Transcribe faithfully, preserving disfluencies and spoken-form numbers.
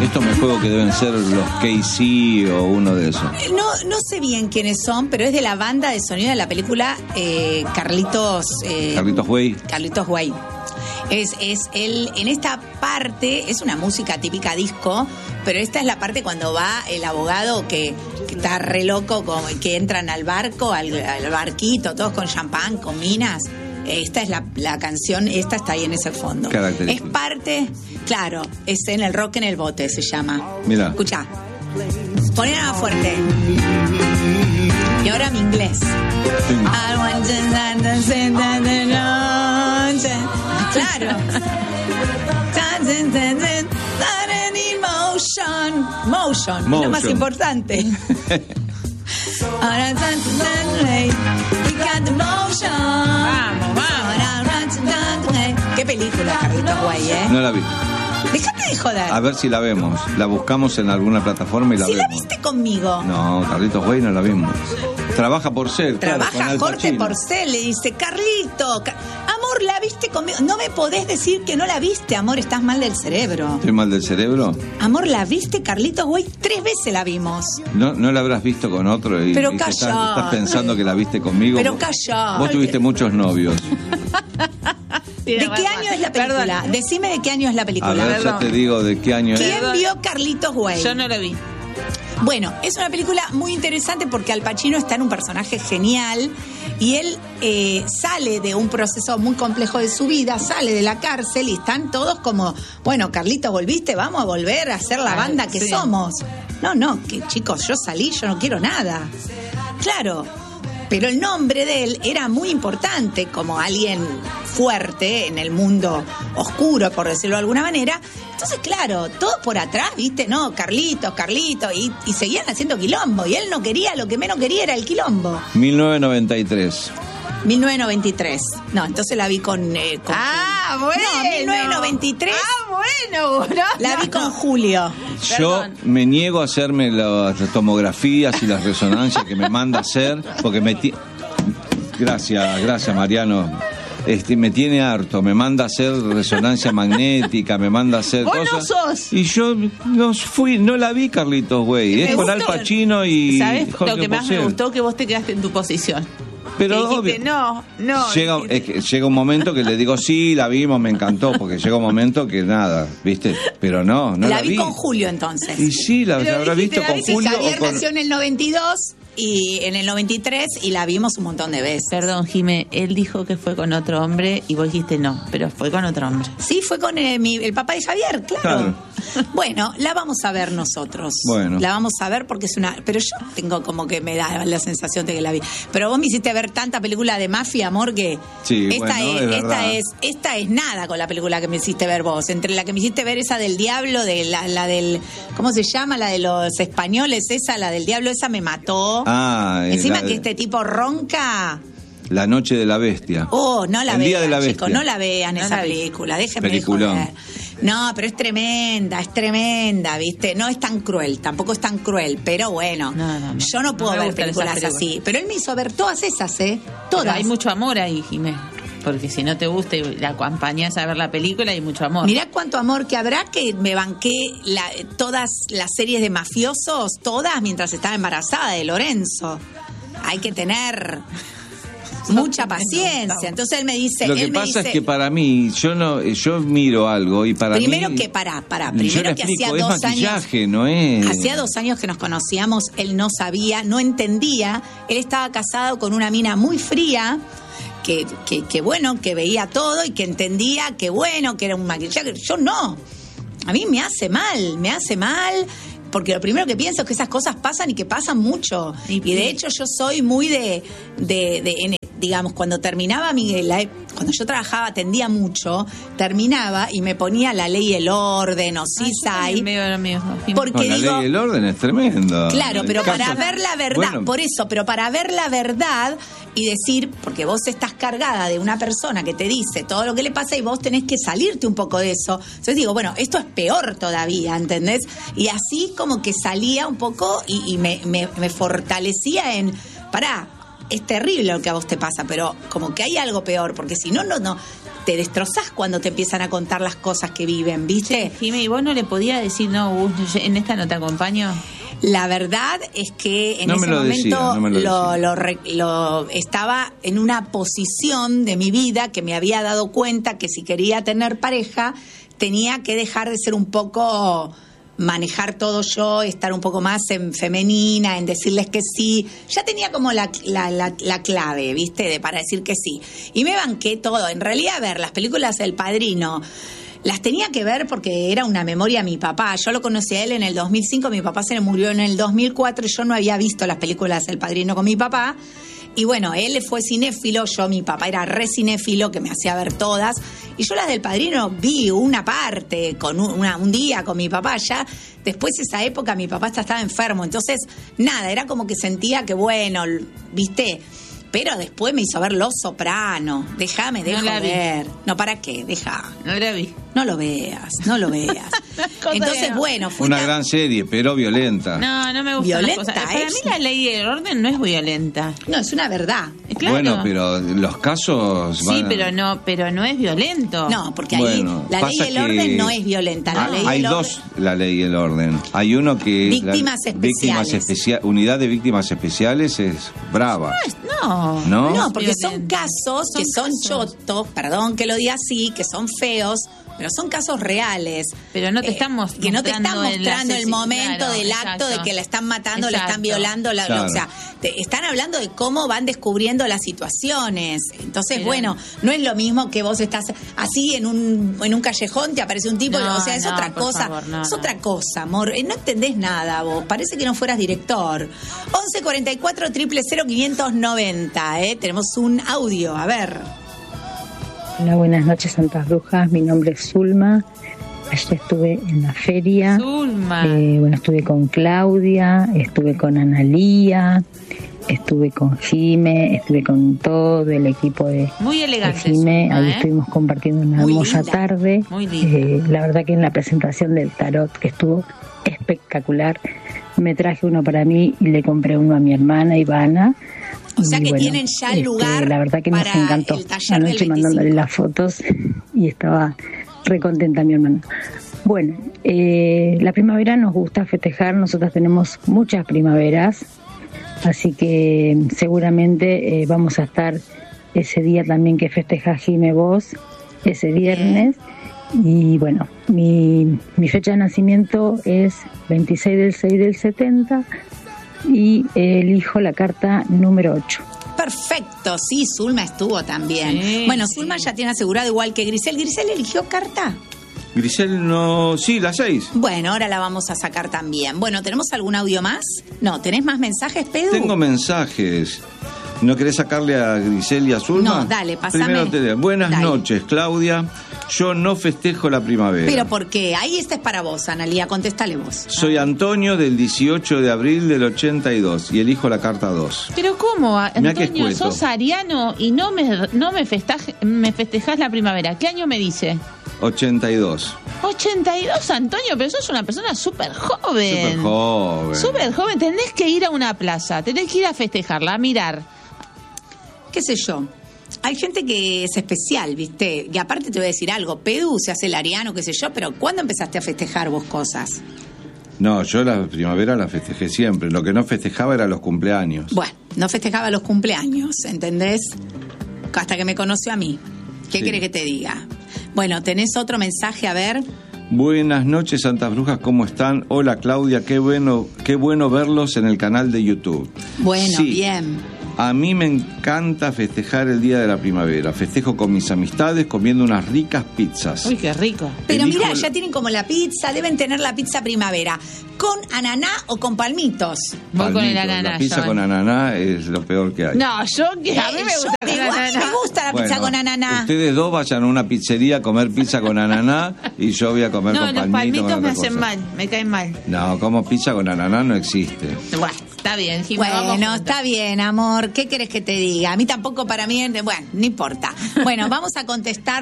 Esto me juego que deben ser los K C o uno de esos. No, no sé bien quiénes son, pero es de la banda de sonido de la película eh, Carlitos... Eh, Carlitos Way. Carlitos Way. Es, es él, en esta parte, es una música típica disco, pero esta es la parte cuando va el abogado que, que está re loco, como, que entran al barco, al, al barquito, todos con champán, con minas. Esta es la, la canción, esta está ahí en ese fondo. Es parte, claro, es en el rock en el bote, se llama. Mira. Escucha. Poné nada fuerte. Y ahora mi inglés. Claro. Motion. Motion. Motion. Lo más importante. Ahora vamos, vamos. Qué película, Carlitos Way, ¿eh? No la vi. Déjate de joder. A ver si la vemos. La buscamos en alguna plataforma y la si vemos. Si la viste conmigo. No, Carlitos Way no la vimos. Trabaja por ser. Trabaja claro, Jorge Porcel, le dice, Carlito, Car- amor, la viste conmigo. No me podés decir que no la viste, amor, estás mal del cerebro. ¿Estoy mal del cerebro? Amor, ¿la viste, Carlitos Way? Tres veces la vimos. No, no la habrás visto con otro. Y, Pero y callá. Estás, estás pensando que la viste conmigo. Pero vos, callá. Vos tuviste muchos novios. ¿De qué año es la película? Perdón. Decime de qué año es la película. A ver, ya te digo de qué año es. ¿Quién vio Carlitos Way? Yo no la vi. Bueno, es una película muy interesante porque Al Pacino está en un personaje genial y él eh, sale de un proceso muy complejo de su vida, sale de la cárcel y están todos como, bueno, Carlitos, ¿volviste? Vamos a volver a ser la banda que sí. somos. No, no, que chicos, yo salí, yo no quiero nada. Claro, pero el nombre de él era muy importante como alguien fuerte en el mundo oscuro, por decirlo de alguna manera. Entonces, claro, todo por atrás, ¿viste? No, Carlitos, Carlitos, y, y seguían haciendo quilombo. Y él no quería, lo que menos quería era el quilombo. mil novecientos noventa y tres. mil novecientos noventa y tres. No, entonces la vi con... Eh, con ah, bueno. No, mil novecientos noventa y tres. Ah, bueno. No, la vi no, con no. Julio. Yo Perdón. me niego a hacerme las tomografías y las resonancias que me manda a hacer, porque me... Ti- Gracias, gracias, Mariano. Este, me tiene harto, me manda a hacer resonancia magnética, me manda a hacer ¿Vos cosas. no sos? Y yo no fui, no la vi, Carlitos, güey. Es con Al Pacino y ¿sabes Jorge lo que más Porcel. me gustó? Que vos te quedaste en tu posición. Pero que dijiste, obvio, no, no. llega, dijiste... es que llega un momento que le digo, sí, la vimos, me encantó, porque llega un momento que nada, ¿viste? Pero no, no la, la vi. vi con Julio, entonces. Y sí, la, la habrás visto con sí, Julio. Javier o con... nació en el noventa y dos y en el noventa y tres y la vimos un montón de veces. Perdón, Jimé, él dijo que fue con otro hombre y vos dijiste no, pero fue con otro hombre. Sí, fue con eh, mi, el papá de Javier, claro. claro. Bueno, la vamos a ver nosotros. Bueno. La vamos a ver porque es una... Pero yo tengo como que me da la sensación de que la vi. Pero vos me hiciste ver tanta película de mafia, amor, que... Sí, esta, bueno, es, es esta, es, esta es nada con la película que me hiciste ver vos. Entre la que me hiciste ver esa del diablo, de la, la del... ¿Cómo se llama? La de los españoles, esa, la del diablo, esa me mató. Ah, Encima de... que este tipo ronca... La noche de la bestia. Oh, no la El vean, día de la bestia. chicos, no la vean no esa la película, déjenme Peliculón. joder. No, pero es tremenda, es tremenda, ¿viste? No es tan cruel, tampoco es tan cruel, pero bueno, no, no, no. yo no puedo no ver películas películas. así. Pero él me hizo ver todas esas, ¿eh? Todas. Pero hay mucho amor ahí, Jimé. Porque si no te gusta y la acompañás a ver la película, hay mucho amor. Mirá cuánto amor que habrá, que me banqué la, todas las series de mafiosos, todas mientras estaba embarazada de Lorenzo. Hay que tener... mucha paciencia. Entonces él me dice, lo que él me pasa dice, es que para mí yo no yo miro algo y para primero mí que para para yo primero le que explico, hacía es dos maquillaje, años no es hacía dos años que nos conocíamos, él no sabía, no entendía, él estaba casado con una mina muy fría. Que, que, que bueno, que veía todo y que entendía que bueno, que era un maquillaje. Yo no. A mí me hace mal, me hace mal. Porque lo primero que pienso es que esas cosas pasan y que pasan mucho. Y de hecho yo soy muy de, de, de en, digamos, cuando terminaba mi, la, cuando yo trabajaba, atendía mucho, terminaba y me ponía La Ley y el Orden o CSI. Porque no, digo, La Ley y el Orden es tremendo. Claro, pero caso, para ver la verdad, bueno, por eso, pero para ver la verdad y decir, porque vos estás cargada de una persona que te dice todo lo que le pasa y vos tenés que salirte un poco de eso. Entonces digo, bueno, esto es peor todavía, ¿entendés? Y así como que salía un poco y, y me, me, me fortalecía en, pará, es terrible lo que a vos te pasa, pero como que hay algo peor, porque si no, no, no, te destrozás cuando te empiezan a contar las cosas que viven, ¿viste? Sí, Jimé, ¿y vos no le podías decir, no, Gus, en esta no te acompaño? La verdad es que en No ese me lo momento decía, no me lo lo, decía. lo re- lo- estaba en una posición de mi vida que me había dado cuenta que si quería tener pareja tenía que dejar de ser un poco manejar todo yo, estar un poco más en femenina, en decirles que sí. Ya tenía como la, la, la, la clave, ¿viste? De, para decir que sí. Y me banqué todo. En realidad, a ver, las películas El Padrino las tenía que ver porque era una memoria a mi papá. Yo lo conocí a él en el dos mil cinco, mi papá se le murió en el dos mil cuatro y yo no había visto las películas El Padrino con mi papá. Y bueno, él fue cinéfilo, yo, mi papá era re cinéfilo, que me hacía ver todas. Y yo las del Padrino vi una parte, con un, una, un día con mi papá. Ya después de esa época mi papá estaba enfermo. Entonces, nada, era como que sentía que, bueno, viste... Pero después me hizo ver Los Soprano. Déjame de No la vi. joder. No, ¿para qué? Deja. No la vi. No lo veas, no lo veas. Cosa Entonces, que no. bueno, fui Una una- gran serie, pero violenta. No, no me gusta. Violenta Para es. mí la ley y el orden no es violenta. No, es una verdad. Claro. Bueno, pero los casos Sí, van a- pero no, pero no es violento. No, porque ahí Bueno, la ley y pasa el orden que- no es violenta. La Ah, ley y hay el orden- dos, la ley y el orden. Hay uno que es la- Víctimas víctimas especiales. especia- unidad de víctimas especiales es brava. No. ¿No? No, porque son Violenta. casos que Son son casos. chotos, perdón que lo diga así, que son feos, pero son casos reales. Pero no te Eh, estamos que no te están mostrando el mostrando el, asesino, momento claro, del acto exacto. de que la están matando, la están Exacto. violando, la, Claro. o sea, te- están hablando de cómo van descubriendo las situaciones. Entonces, Pero- bueno, no es lo mismo que vos estás así en un en un callejón, te aparece un tipo, No, o sea, es no, otra por cosa, favor, no, es no. otra cosa, amor. Eh, No entendés nada vos, parece que no fueras director. once cuarenta y cuatro, cero cero cero, quinientos noventa, ¿eh? Tenemos un audio, a ver. Hola, buenas noches, Santas Brujas. Mi nombre es Zulma. Ayer estuve en la feria. Zulma. Eh, bueno, estuve con Claudia, estuve con Analía, estuve con Jime, estuve con todo el equipo de, Muy de elegante. Jime. Zulma, Ahí ¿eh? estuvimos compartiendo una Muy hermosa linda. tarde. Muy linda. Eh, la verdad que en la presentación del tarot, que estuvo espectacular, me traje uno para mí y le compré uno a mi hermana Ivana. O sea Y que tienen ya este, lugar la verdad que nos para encantó. el taller del Anoche mandándole veinticinco. las fotos y estaba re contenta mi hermana. Bueno, eh, la primavera nos gusta festejar, nosotras tenemos muchas primaveras, así que seguramente eh, vamos a estar ese día también que festeja Jime vos, ese viernes. Y bueno, mi, mi fecha de nacimiento es veintiséis del seis del setenta y elijo la carta número ocho. Perfecto, sí, Zulma estuvo también. Sí, bueno, sí. Zulma ya tiene asegurado igual que Grisel. ¿Grisel eligió carta? Grisel no... Sí, las seis. Bueno, ahora la vamos a sacar también. Bueno, ¿tenemos algún audio más? No, ¿tenés más mensajes, Pedro? Tengo mensajes. ¿No querés sacarle a Grisel y a Zulma? No, dale, pasame. Primero te leo. Buenas Dale. noches, Claudia. Yo no festejo la primavera. Pero ¿por qué? Ahí este es para vos, Analía, contéstale vos. Soy Antonio del dieciocho de abril del ochenta y dos y elijo la carta dos. Pero ¿cómo, Mirá qué Antonio? escueto. Sos ariano y no me, no me, festej, me festejás la primavera. ¿Qué año me dice? ochenta y dos. ochenta y dos, Antonio, pero sos una persona súper joven. Súper joven. Súper joven. Tenés que ir a una plaza, tenés que ir a festejarla, a mirar. ¿Qué sé yo? Hay gente que es especial, ¿viste? Y aparte te voy a decir algo, Pedro se hace el ariano, qué sé yo, pero ¿cuándo empezaste a festejar vos cosas? No, yo la primavera la festejé siempre. Lo que no festejaba eran los cumpleaños. Bueno, no festejaba los cumpleaños, ¿entendés? Hasta que me conoció a mí. ¿Qué Sí. querés que te diga? Bueno, ¿tenés otro mensaje? A ver. Buenas noches, Santas Brujas, ¿cómo están? Hola, Claudia, qué bueno, qué bueno verlos en el canal de YouTube. Bueno, Sí, bien. A mí me encanta festejar el Día de la Primavera. Festejo con mis amistades comiendo unas ricas pizzas. Uy, qué rico. Pero Elijo mira, el- ya tienen como la pizza, deben tener la pizza primavera. ¿Con ananá o con palmitos? Voy con el Palmito, ananá. La pizza yo, con ¿eh? ananá es lo peor que hay. No, yo que a mí Eh, me yo gusta con digo, a mí ananá. me gusta la pizza Bueno, con ananá. Ustedes dos vayan a una pizzería a comer pizza con ananá y yo voy a comer No, con los palmito. palmitos con me otra hacen cosa. mal, me caen mal. No, como pizza con ananá no existe. Bueno, está bien, Jimmy, vamos Bueno, juntas. está bien, amor. ¿Qué querés que te diga? A mí tampoco, para mí, bueno, no importa. Bueno, vamos a contestar